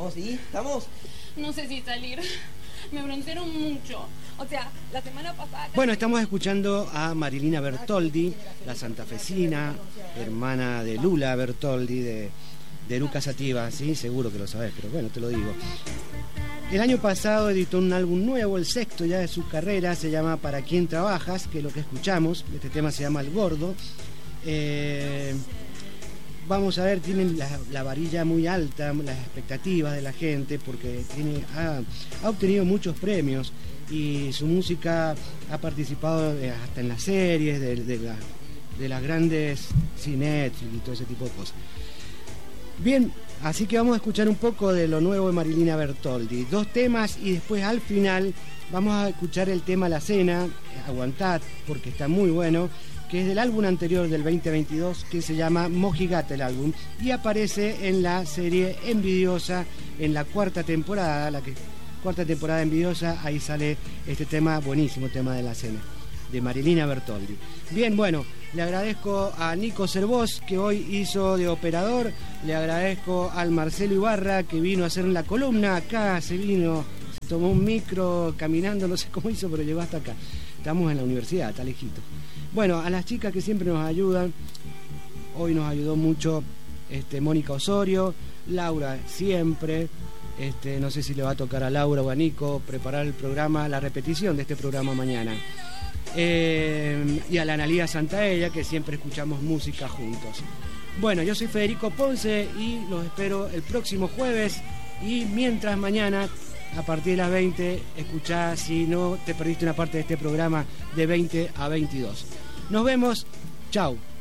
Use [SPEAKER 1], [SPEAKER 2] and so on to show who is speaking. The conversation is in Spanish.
[SPEAKER 1] ¿Estamos? ¿Sí? ¿Estamos?
[SPEAKER 2] No sé si salir. Me broncearon mucho. O sea, la semana pasada...
[SPEAKER 3] Bueno, estamos escuchando a Marilina Bertoldi, la santafesina, hermana de Lula Bertoldi, de Luca Sativa, ¿sí? Seguro que lo sabés, pero bueno, te lo digo. El año pasado editó un álbum nuevo, el sexto ya de su carrera, se llama Para quién trabajas, que es lo que escuchamos. Este tema se llama El Gordo. Vamos a ver, tienen la varilla muy alta, las expectativas de la gente, porque ha obtenido muchos premios y su música ha participado hasta en las series de las grandes Netflix y todo ese tipo de cosas. Bien, así que vamos a escuchar un poco de lo nuevo de Marilina Bertoldi. 2 temas y después al final vamos a escuchar el tema La Cena, aguantad, porque está muy bueno, que es del álbum anterior del 2022, que se llama Mojigata el álbum, y aparece en la serie Envidiosa, en la cuarta temporada de Envidiosa, ahí sale este tema, buenísimo tema de La Cena, de Marilina Bertoldi. Bien, bueno, le agradezco a Nico Cervós, que hoy hizo de operador, le agradezco al Marcelo Ibarra, que vino a hacer la columna acá, se tomó un micro caminando, no sé cómo hizo, pero llegó hasta acá. Estamos en la universidad, está lejito. Bueno, a las chicas que siempre nos ayudan, hoy nos ayudó mucho Mónica Osorio, Laura siempre, no sé si le va a tocar a Laura o a Nico preparar el programa, la repetición de este programa mañana. Y a la Analía Santaella, que siempre escuchamos música juntos. Bueno, yo soy Federico Ponce y los espero el próximo jueves, y mientras mañana a partir de las 20 escuchá, si no te perdiste una parte de este programa, de 20 a 22. Nos vemos, chau.